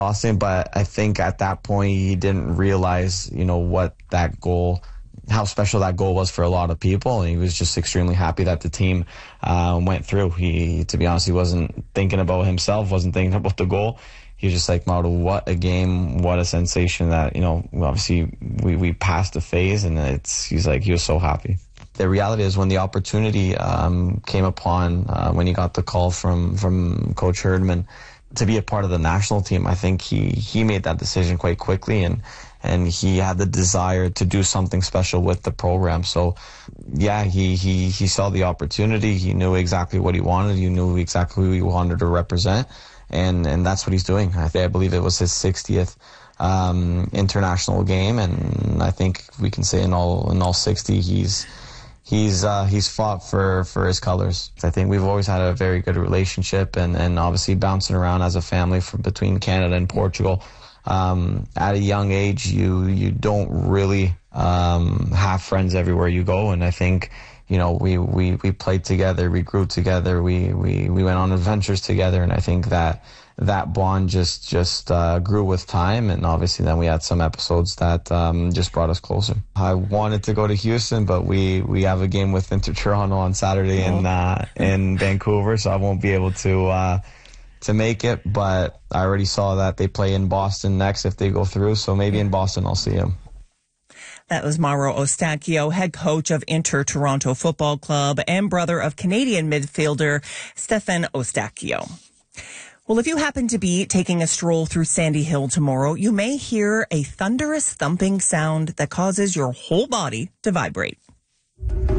Austin, but I think at that point he didn't realize, what that goal, how special that goal was for a lot of people. And he was just extremely happy that the team went through. To be honest, he wasn't thinking about himself, wasn't thinking about the goal. He was just like, Mardo, what a game, what a sensation that, obviously we passed the phase, and he was so happy. The reality is when the opportunity came upon, when he got the call from Coach Herdman to be a part of the national team, I think he made that decision quite quickly, and he had the desire to do something special with the program. So, yeah, he saw the opportunity. He knew exactly what he wanted. He knew exactly who he wanted to represent, and that's what he's doing. I believe it was his 60th international game, and I think we can say in all 60 he's fought for his colors. I think we've always had a very good relationship, and obviously bouncing around as a family between Canada and Portugal. At a young age, you don't really have friends everywhere you go, and I think we played together, we grew together, we went on adventures together, and I think that bond just grew with time, and obviously then we had some episodes that just brought us closer. I wanted to go to Houston, but we have a game with Inter Toronto on Saturday in Vancouver, so I won't be able to make it, but I already saw that they play in Boston next if they go through, so maybe in Boston I'll see him. That was Mauro Eustáquio, head coach of Inter Toronto Football Club and brother of Canadian midfielder Stefan Eustáquio. Well, if you happen to be taking a stroll through Sandy Hill tomorrow, you may hear a thunderous thumping sound that causes your whole body to vibrate.